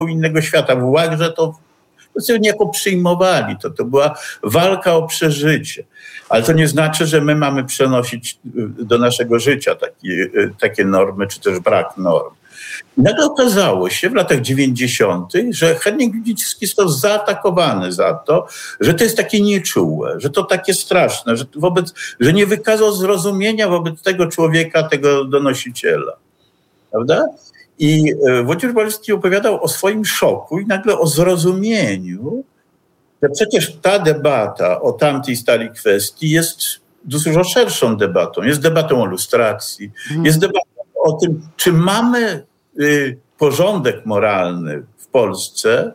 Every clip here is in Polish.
innego świata. W Łagrze to niejako przyjmowali. To była walka o przeżycie. Ale to nie znaczy, że my mamy przenosić do naszego życia takie normy, czy też brak norm. I nagle okazało się w latach 90., że Henning-Grodziński został zaatakowany za to, że to jest takie nieczułe, że to takie straszne, że nie wykazał zrozumienia wobec tego człowieka, tego donosiciela. Prawda? I Włodzimierz Bolecki opowiadał o swoim szoku i nagle o zrozumieniu, że przecież ta debata o tamtej stali kwestii jest dużo szerszą debatą. Jest debatą o lustracji, jest debatą o tym, czy mamy porządek moralny w Polsce,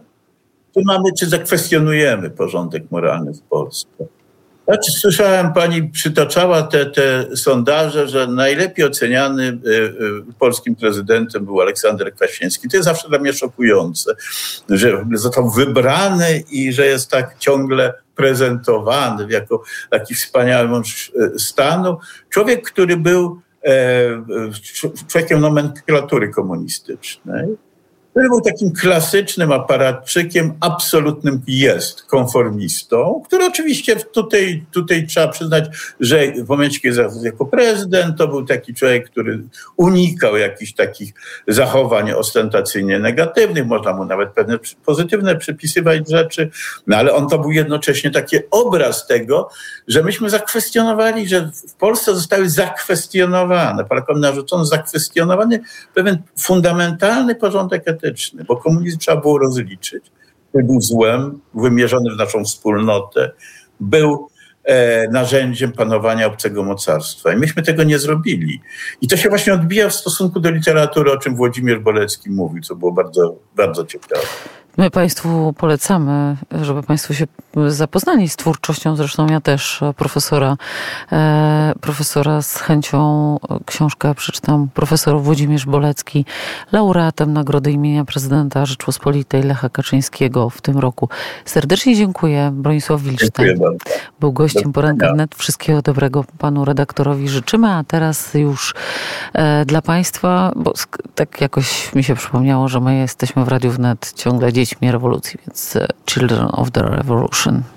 czy zakwestionujemy porządek moralny w Polsce. Znaczy, słyszałem, pani przytaczała te sondaże, że najlepiej oceniany polskim prezydentem był Aleksander Kwaśniewski. To jest zawsze dla mnie szokujące, że został wybrany i że jest tak ciągle prezentowany jako taki wspaniały mąż stanu. Człowiek, który był człowiekiem nomenklatury komunistycznej, który był takim klasycznym aparatczykiem, absolutnym konformistą, który oczywiście tutaj trzeba przyznać, że w momencie, kiedy jako prezydent, to był taki człowiek, który unikał jakichś takich zachowań ostentacyjnie negatywnych, można mu nawet pewne pozytywne przypisywać rzeczy, no ale on to był jednocześnie taki obraz tego, że myśmy zakwestionowali, że w Polsce zostały zakwestionowane, Polakom narzucono zakwestionowany pewien fundamentalny porządek etyczny, bo komunizm trzeba było rozliczyć. Był złem, wymierzony w naszą wspólnotę, był narzędziem panowania obcego mocarstwa. I myśmy tego nie zrobili. I to się właśnie odbija w stosunku do literatury, o czym Włodzimierz Bolecki mówił, co było bardzo, bardzo ciekawe. My Państwu polecamy, żeby Państwo się zapoznali z twórczością. Zresztą ja też profesora z chęcią książkę przeczytam. Profesor Włodzimierz Bolecki, laureatem Nagrody imienia Prezydenta Rzeczypospolitej Lecha Kaczyńskiego w tym roku. Serdecznie dziękuję. Bronisław Wilczstein był gościem Poranka Wnet. Wszystkiego dobrego panu redaktorowi życzymy. A teraz już dla Państwa, bo tak jakoś mi się przypomniało, że my jesteśmy w Radiu Wnet ciągle dziećmi rewolucji, więc Children of the Revolution.